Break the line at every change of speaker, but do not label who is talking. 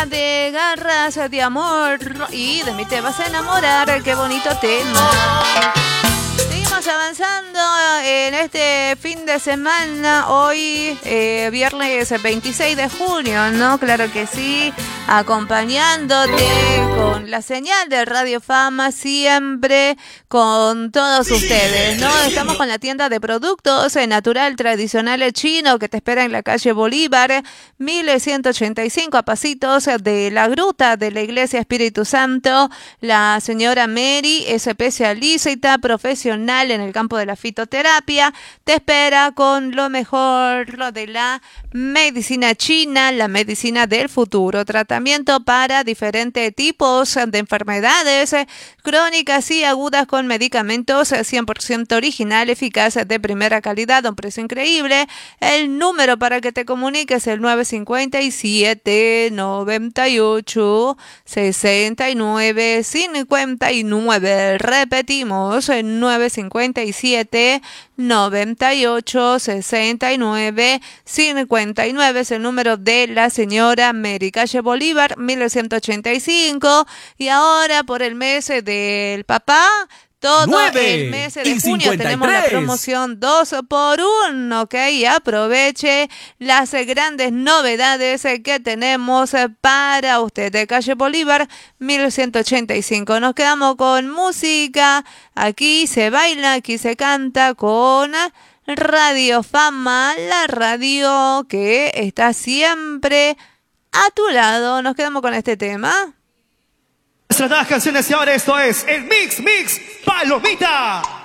De garras de amor y de mí te vas a enamorar. Qué bonito tema. Seguimos avanzando en este fin de semana. Hoy, viernes 26 de junio, ¿no? Claro que sí. Acompañándote con la señal de Radio Fama, siempre con todos ustedes, ¿no? Estamos con la tienda de productos natural tradicional chino que te espera en la calle Bolívar, 1185, a pasitos de la gruta de la Iglesia Espíritu Santo. La señora Mary es especialista profesional en el campo de la fitoterapia. Te espera con lo mejor de la medicina china, la medicina del futuro. Tratamiento para diferentes tipos de enfermedades crónicas y agudas con medicamentos 100% original, eficaz, de primera calidad, a un precio increíble. El número para que te comuniques es el 957 98 69 59. Repetimos, el 957 98 69 59 es el número de la señora Mary, calle Bolívar, 1185. Y ahora, por el mes del papá, todo el mes de junio tenemos la promoción 2x1, ¿ok? Y aproveche las grandes novedades que tenemos para usted. De calle Bolívar, 1185. Nos quedamos con música. Aquí se baila, aquí se canta con Radio Fama, la radio que está siempre a tu lado. Nos quedamos con este tema.
Nuestras nuevas canciones y ahora esto es el Mix Palomita.